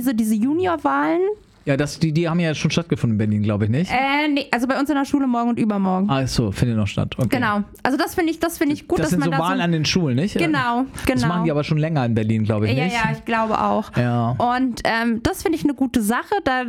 diese Juniorwahlen. Ja, die haben ja schon stattgefunden in Berlin, glaube ich, nicht? Nee, also bei uns in der Schule morgen und übermorgen. Ach so, findet noch statt. Okay. Genau. Also das finde ich gut, das dass man sind so da Wahlen an den Schulen, nicht? Genau. Das machen die aber schon länger in Berlin, glaube ich, nicht? Ja, ich glaube auch. Ja. Und das finde ich eine gute Sache. Da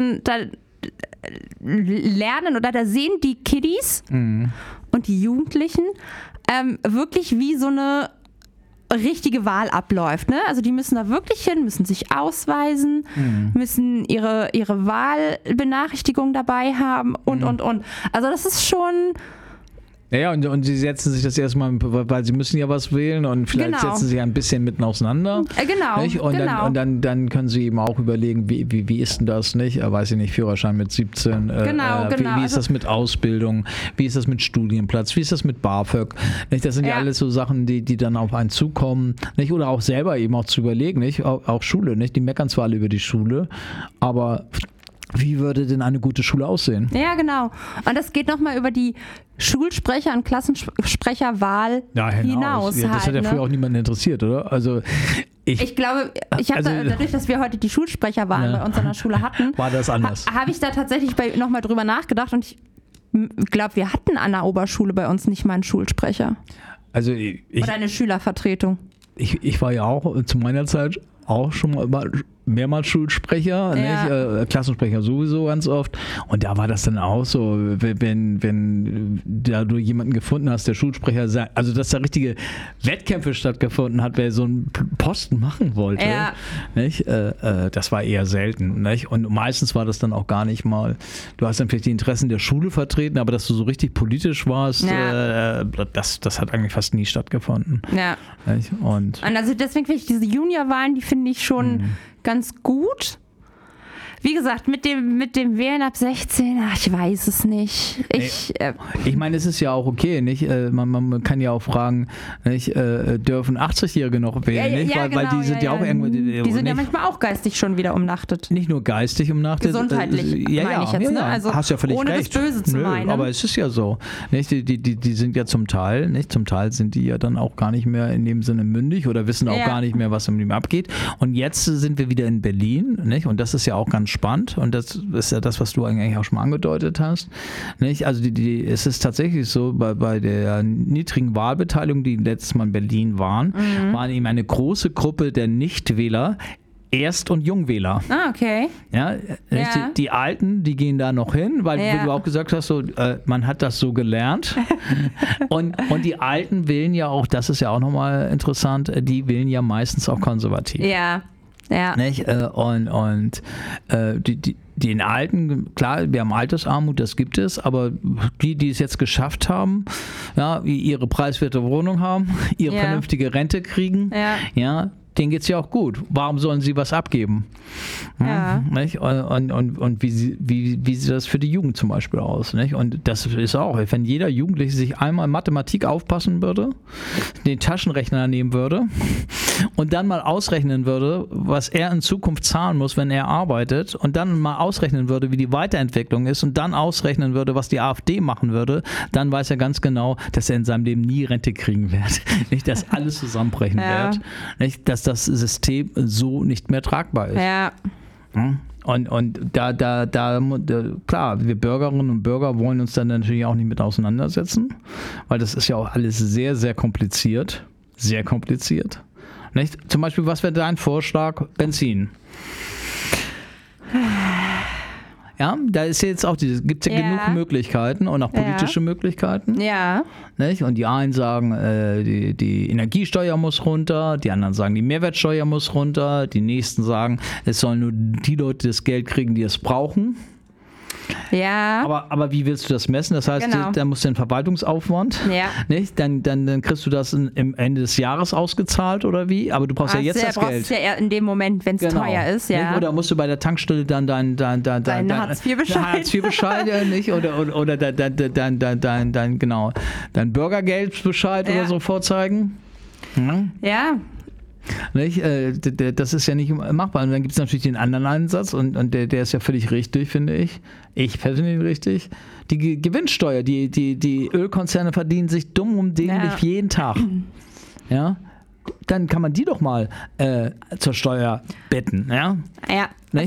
lernen oder da sehen die Kiddies und die Jugendlichen wirklich, wie so eine richtige Wahl abläuft. Ne? Also die müssen da wirklich hin, müssen sich ausweisen, müssen ihre Wahlbenachrichtigung dabei haben und. Also das ist schon... Ja, und sie setzen sich das erstmal, weil sie müssen ja was wählen und vielleicht setzen sie ein bisschen mitten auseinander. Genau, nicht? Und dann können sie eben auch überlegen, wie ist denn das, nicht? Weiß ich nicht, Führerschein mit 17. Genau. Wie ist das mit Ausbildung? Wie ist das mit Studienplatz? Wie ist das mit BAföG? Nicht? Das sind ja alles so Sachen, die dann auf einen zukommen. Nicht? Oder auch selber eben auch zu überlegen, nicht? Auch Schule, nicht? Die meckern zwar alle über die Schule, aber wie würde denn eine gute Schule aussehen? Ja, genau. Und das geht nochmal über die Schulsprecher- und Klassensprecherwahl hinaus. Ja, das hat ja früher auch niemanden interessiert, oder? Also ich glaube, dadurch, dass wir heute die Schulsprecherwahlen bei uns an der Schule hatten, war das anders. Habe ich da tatsächlich nochmal drüber nachgedacht und ich glaube, wir hatten an der Oberschule bei uns nicht mal einen Schulsprecher. Also oder eine Schülervertretung. Ich war ja auch zu meiner Zeit auch schon mal mehrmals Schulsprecher, nicht? Klassensprecher sowieso ganz oft. Und da war das dann auch so, wenn da du jemanden gefunden hast, der Schulsprecher sagt, also dass da richtige Wettkämpfe stattgefunden hat, wer so einen Posten machen wollte. Ja. Nicht? Das war eher selten. Nicht? Und meistens war das dann auch gar nicht mal, du hast dann vielleicht die Interessen der Schule vertreten, aber dass du so richtig politisch warst, das hat eigentlich fast nie stattgefunden. Ja. Nicht? Und also deswegen finde ich diese Juniorwahlen, die finde ich schon ganz gut. Wie gesagt, mit dem Wählen ab 16, ich weiß es nicht. Ich meine, es ist ja auch okay, nicht? Man kann ja auch fragen, nicht? Dürfen 80-Jährige noch wählen, nicht? Weil die sind ja auch irgendwo... Die sind ja manchmal auch geistig schon wieder umnachtet. Nicht nur geistig umnachtet. Gesundheitlich, meine ich jetzt. Ne? Also hast ja völlig ohne recht. Das Böse zu meinen. Aber es ist ja so. Nicht? Die sind ja zum Teil, nicht? Zum Teil sind die ja dann auch gar nicht mehr in dem Sinne mündig oder wissen auch gar nicht mehr, was mit ihm abgeht. Und jetzt sind wir wieder in Berlin, nicht? Und das ist ja auch ganz spannend und das ist ja das, was du eigentlich auch schon mal angedeutet hast. Nicht? Also es ist tatsächlich so, bei der niedrigen Wahlbeteiligung, die letztes Mal in Berlin waren eben eine große Gruppe der Nichtwähler, Erst- und Jungwähler. Ah, okay. Ja. Die Alten, die gehen da noch hin, weil wie du auch gesagt hast, so, man hat das so gelernt. und die Alten wählen ja auch, das ist ja auch nochmal interessant, die wählen ja meistens auch konservativ. Ja. Nicht? Den Alten, klar, wir haben Altersarmut, das gibt es, aber die es jetzt geschafft haben, ihre preiswerte Wohnung haben, ihre vernünftige Rente kriegen, denen geht es ja auch gut. Warum sollen sie was abgeben? Ja. Nicht? Und wie sieht das für die Jugend zum Beispiel aus? Nicht? Und das ist auch, wenn jeder Jugendliche sich einmal Mathematik aufpassen würde, den Taschenrechner nehmen würde und dann mal ausrechnen würde, was er in Zukunft zahlen muss, wenn er arbeitet und dann mal ausrechnen würde, wie die Weiterentwicklung ist und dann ausrechnen würde, was die AfD machen würde, dann weiß er ganz genau, dass er in seinem Leben nie Rente kriegen wird. Nicht, dass alles zusammenbrechen wird. Nicht, dass das System so nicht mehr tragbar ist. Ja. Und da klar, wir Bürgerinnen und Bürger wollen uns dann natürlich auch nicht mit auseinandersetzen, weil das ist ja auch alles sehr, sehr kompliziert. Sehr kompliziert. Nicht? Zum Beispiel, was wäre dein Vorschlag? Benzin. Ja, da ist jetzt auch gibt es ja genug Möglichkeiten und auch politische Möglichkeiten. Ja. Nicht? Und die einen sagen, die Energiesteuer muss runter, die anderen sagen, die Mehrwertsteuer muss runter, die nächsten sagen, es sollen nur die Leute das Geld kriegen, die es brauchen. Ja. Aber wie willst du das messen? Das heißt, da musst du einen Verwaltungsaufwand. Ja. Nicht? Dann kriegst du das im Ende des Jahres ausgezahlt oder wie? Aber du brauchst ja jetzt das Geld. Du brauchst ja in dem Moment, wenn es teuer ist. Ja. Oder musst du bei der Tankstelle dann dein Hartz-IV-Bescheid nicht? Oder dein Bürgergeldbescheid oder so vorzeigen? Ja. Nicht? Das ist ja nicht machbar. Und dann gibt es natürlich den anderen Ansatz und der ist ja völlig richtig, finde ich. Ich finde ihn richtig. Die Gewinnsteuer, die Ölkonzerne verdienen sich dumm und dämlich jeden Tag. Ja? Dann kann man die doch mal zur Steuer betten. Ja.